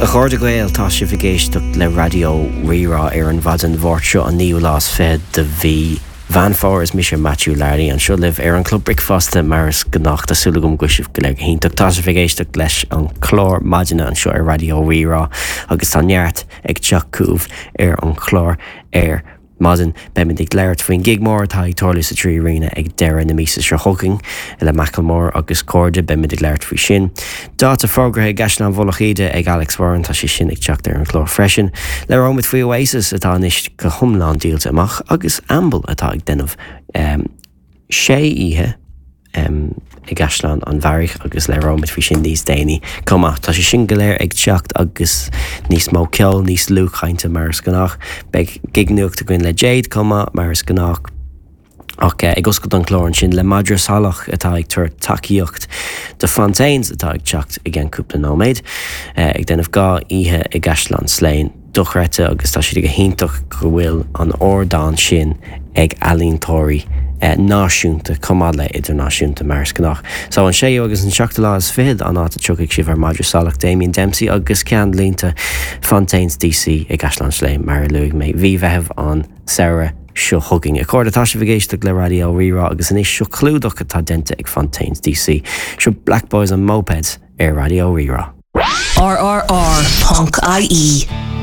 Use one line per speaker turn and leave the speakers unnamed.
A chuirde gael tá si bhgéisteach le radio rírá ar an bhd an bhórt seo an níú lás fed de bhí Van Forest mis Matthew Larry an seo libh ar an club bricfasta maris gannach de sulúgum goisih go le híntaach tá si bhgéisteach leis an chlór maidine an seo ar radio rírá agus tá neart ag teach cúbh ar an chlór ar Madden Benedict Laird faoin gigmór tá ag torla sa trí rina ag deire na mísa se hoking le Macklemore agus corde Benedict Laird faoi sin. Dáta fógrathe gasna an bholachide ag Alex Warren tá sé sin ag teach ar an chlór freisin. Le romid faoi Oasis atá níos go thumláán díalte amach agus amble atá ag denmh sé ihe I gaslan an bharich agus le romid fi sin níos déine cuma tá sé sin go léir ag teacht agus níos mó ceol níos lúchainte maris gannach beag gignuach a gin le Jade cuma maris gannach ach ag oscailt an chlór sin le Madra Salach atá ag tuair takeíocht de Fontaines atá ag teacht ag an cúpla nóméid ag denmh gá ihe I gaslan sléin dochrete agus tá siad go hintach go bhfuil an ordáin sin ag alíntóirí náisiúnta cumála idirnáisiúnta maris gannach. So an sé agus an seachta lá is fid an áta tuigh sibh ar Madra Salach Damien Dempsey agus cean línta Fontaines DC ag gaslan sléin mar luigh mé bhí bheitheh an Sarah seo hugging. A chuirde tá sé bhgéisteach le radio rírá agus in is seo clúdach atá dente ag Fontaines DC. Seo Black Boys and Mopeds ar radio rírá.
RRR Punk IE